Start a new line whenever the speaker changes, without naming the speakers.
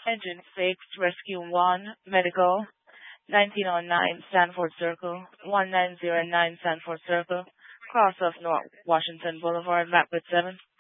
Engine fixed. Rescue 1, medical. 1909 Sanford Circle, 1909 Sanford Circle, cross of North Washington Boulevard, map with 7.